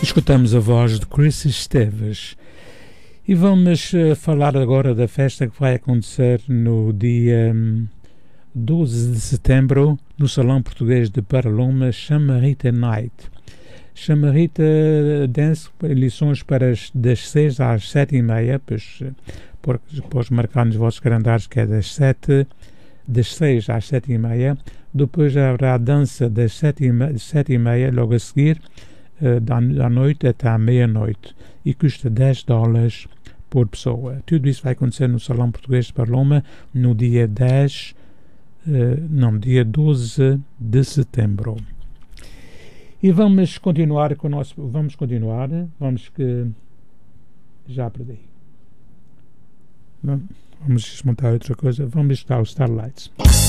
Escutamos a voz de Chris Esteves e vamos falar agora da festa que vai acontecer no dia 12 de setembro no Salão Português de Paraluma, Chamarita Night. Chamarita Dance, lições das 6 às 7h30, depois marcar nos vossos calendários que é das 6 às 7h30. Depois haverá a dança das 7h30, logo a seguir, da noite até à meia-noite, e custa $10 por pessoa. Tudo isso vai acontecer no Salão Português de Paraluma no dia dia 12 de setembro. E vamos continuar já perdi. Vamos desmontar outra coisa. Vamos estar os Starlights.